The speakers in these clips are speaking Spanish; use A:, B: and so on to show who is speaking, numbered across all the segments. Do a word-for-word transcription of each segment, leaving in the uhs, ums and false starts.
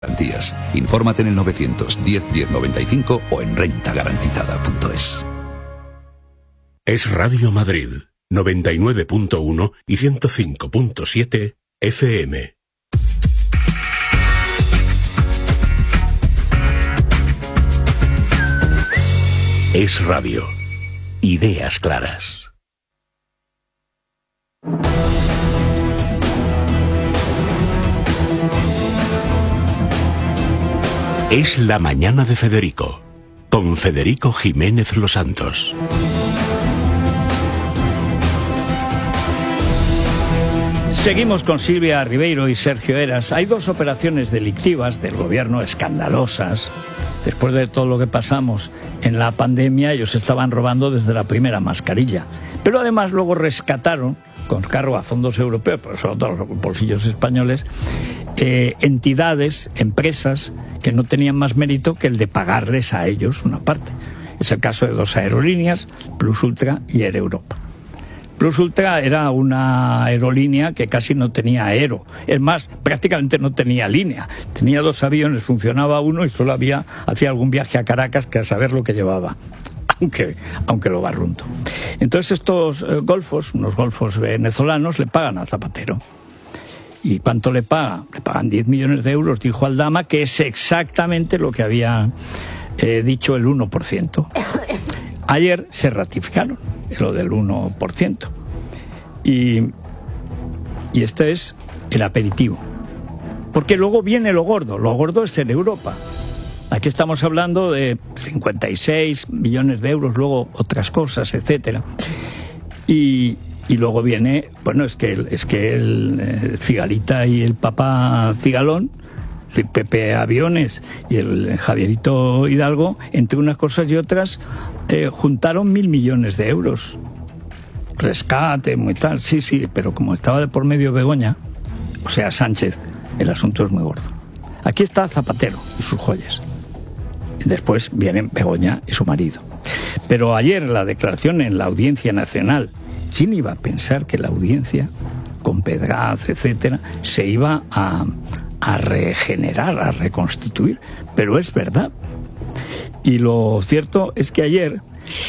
A: Garantías. Infórmate en el novecientos diez diez noventa y cinco o en renta garantizada punto es.
B: Es Radio Madrid, noventa y nueve punto uno y ciento cinco punto siete F M. Es Radio. Ideas claras. Es la mañana de Federico, con Federico Jiménez Los Santos.
C: Seguimos con Silvia Ribeiro y Sergio Eras. Hay dos operaciones delictivas del gobierno escandalosas. Después de todo lo que pasamos en la pandemia, ellos estaban robando desde la primera mascarilla. Pero además luego rescataron, con cargo a fondos europeos, pero sobre todo los bolsillos españoles, eh, entidades, empresas que no tenían más mérito que el de pagarles a ellos una parte. Es el caso de dos aerolíneas, Plus Ultra y Air Europa. Plus Ultra era una aerolínea que casi no tenía aero. Es más, prácticamente no tenía línea. Tenía dos aviones, funcionaba uno y solo había, hacía algún viaje a Caracas que a saber lo que llevaba. Aunque, aunque lo barrunto. Entonces estos eh, golfos, unos golfos venezolanos, le pagan a Zapatero. ¿Y cuánto le paga? Le pagan diez millones de euros, dijo Aldama, que es exactamente lo que había eh, dicho el uno por ciento. Ayer se ratificaron lo del uno por ciento. Y, y este es el aperitivo. Porque luego viene lo gordo. Lo gordo es en Europa. Aquí estamos hablando de cincuenta y seis millones de euros, luego otras cosas, etcétera. Y, y luego viene, bueno, es que, es que el eh, Cigalita y el papá Cigalón, Pepe Aviones y el Javierito Hidalgo, entre unas cosas y otras, eh, juntaron mil millones de euros. Rescate, muy tal, sí, sí, pero como estaba de por medio Begoña, o sea, Sánchez, el asunto es muy gordo. Aquí está Zapatero y sus joyas. Después vienen Begoña y su marido. Pero ayer la declaración en la Audiencia Nacional, ¿quién iba a pensar que la audiencia, con Pedraz, etcétera, se iba a, a regenerar, a reconstituir? Pero es verdad. Y lo cierto es que ayer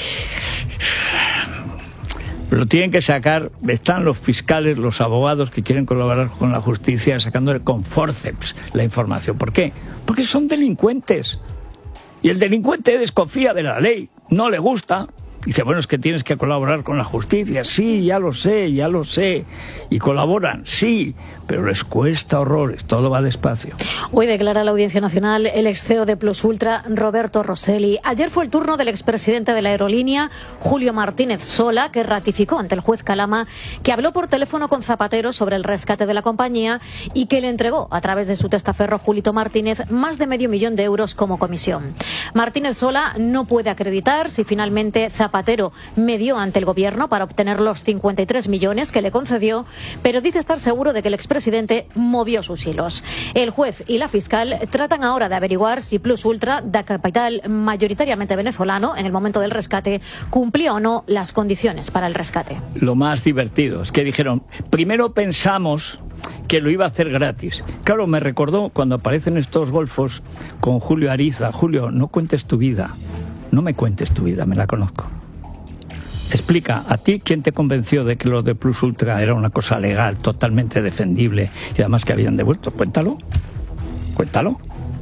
C: lo tienen que sacar, están los fiscales, los abogados que quieren colaborar con la justicia sacándole con forceps la información. ¿Por qué? Porque son delincuentes. Y el delincuente desconfía de la ley, no le gusta. Dice, bueno, es que tienes que colaborar con la justicia. Sí, ya lo sé, ya lo sé. Y colaboran, sí, pero les cuesta horrores, todo va despacio.
D: Hoy declara la Audiencia Nacional el ex C E O de Plus Ultra, Roberto Rosselli. Ayer fue el turno del expresidente de la aerolínea, Julio Martínez Sola, que ratificó ante el juez Calama que habló por teléfono con Zapatero sobre el rescate de la compañía y que le entregó, a través de su testaferro Julito Martínez, más de medio millón de euros como comisión. Martínez Sola no puede acreditar si finalmente Zapatero medió ante el gobierno para obtener los cincuenta y tres millones que le concedió, pero dice estar seguro de que el expresidente movió sus hilos. El juez y la fiscal tratan ahora de averiguar si Plus Ultra, de capital mayoritariamente venezolano, en el momento del rescate, cumplía o no las condiciones para el rescate.
C: Lo más divertido es que dijeron, primero pensamos que lo iba a hacer gratis. Claro, me recordó cuando aparecen estos golfos con Julio Ariza. Julio, no cuentes tu vida. No me cuentes tu vida, me la conozco. Explica, ¿a ti quién te convenció de que lo de Plus Ultra era una cosa legal, totalmente defendible y además que habían devuelto? Cuéntalo, cuéntalo.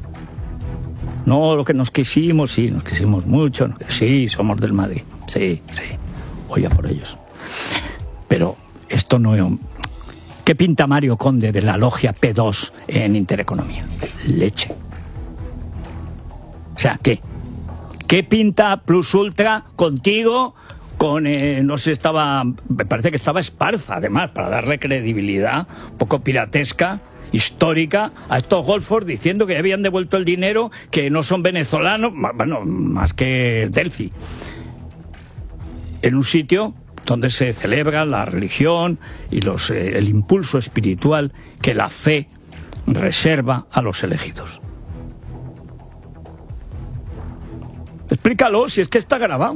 C: No lo que nos quisimos, sí, nos quisimos mucho, no, sí, somos del Madrid, sí, sí, voy a por ellos. Pero esto no es... ¿Qué pinta Mario Conde de la logia P dos en Intereconomía? Leche. O sea, ¿qué? ¿Qué pinta Plus Ultra contigo? Con, eh, no sé, estaba, me parece que estaba Esparza, además, para darle credibilidad, un poco piratesca, histórica, a estos golfos diciendo que habían devuelto el dinero, que no son venezolanos, bueno, más que Delphi. En un sitio donde se celebra la religión y los, eh, el impulso espiritual que la fe reserva a los elegidos. Explícalo, si es que está grabado.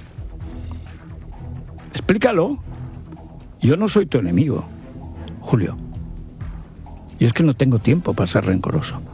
C: Explícalo. Yo no soy tu enemigo, Julio. Y es que no tengo tiempo para ser rencoroso.